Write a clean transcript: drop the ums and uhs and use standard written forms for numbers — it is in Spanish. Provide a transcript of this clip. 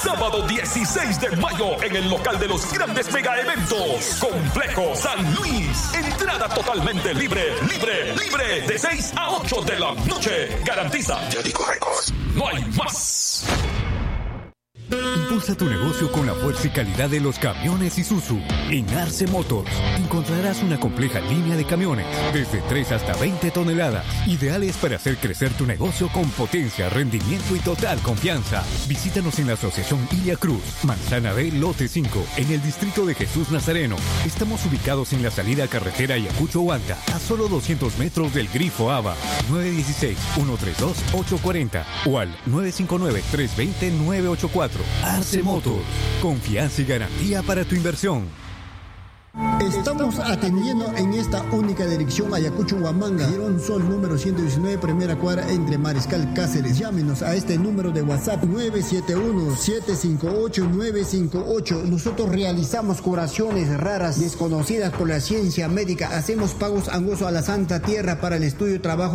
Sábado 16 de mayo en el local de los grandes mega eventos. Complejo San Luis. Entrada totalmente libre. De 6 a 8 de la noche. Garantiza Jericho Records. No hay más. Impulsa tu negocio con la fuerza y calidad de los camiones Isuzu. En Arce Motors encontrarás una compleja línea de camiones, desde 3 hasta 20 toneladas, ideales para hacer crecer tu negocio con potencia, rendimiento y total confianza. Visítanos en la Asociación Ilia Cruz, Manzana B, Lote 5, en el distrito de Jesús Nazareno. Estamos ubicados en la salida a carretera Ayacucho-Huanta, a solo 200 metros del Grifo ABA. 916-132-840 o al 959-320-984. Arce Motors, confianza y garantía para tu inversión. Estamos atendiendo en esta única dirección Ayacucho-Huamanga, Girón Sol número 119, primera cuadra entre Mariscal Cáceres. Llámenos a este número de WhatsApp 971-758-958. Nosotros realizamos curaciones raras desconocidas por la ciencia médica. Hacemos pagos angosos a la Santa Tierra para el estudio y trabajo